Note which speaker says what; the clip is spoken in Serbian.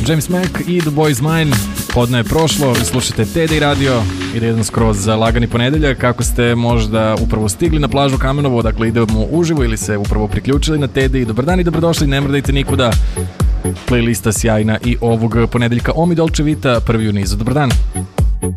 Speaker 1: James Mac i The Boy Is Mine. Podne je prošlo, vi slušate Tedej Radio. Ide jedan skroz lagani ponedeljak. Kako ste možda upravo stigli na plažu Kamenovo, dakle idemo uživo ili se upravo priključili na Tedej. Dobar dan i dobrodošli, ne mrdajte nikuda. Playlista sjajna i ovog ponedeljka Omi Dolce Vita, prvi u nizu. Dobar dan.